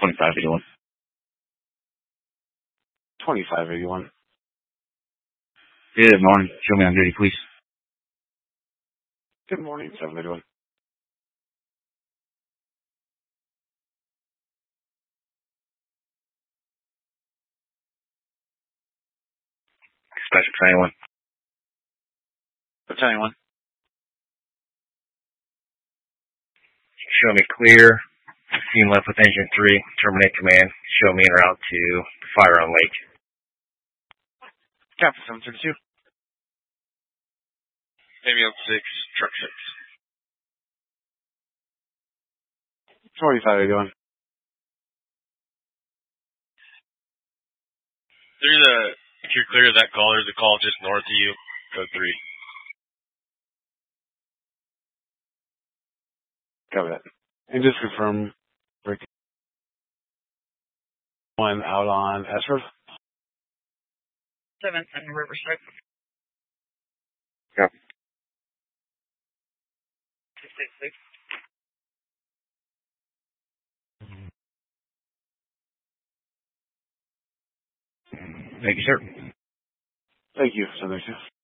2581. 2581. Good morning. Show me on duty, please. Good morning, 781. Dispatch battalion 1. Battalion 1. Show me clear. Team left with engine 3. Terminate command. Show me en route to fire on lake. Captain 732. Avion 6, truck 6. 2581. If you're clear of that call, there's a call just north of you. Code 3. Copy that. And just confirm, Rick, 1 out on S Road. 7th and Riverside. Copy. 666. Thank you, sir. Thank you, 732.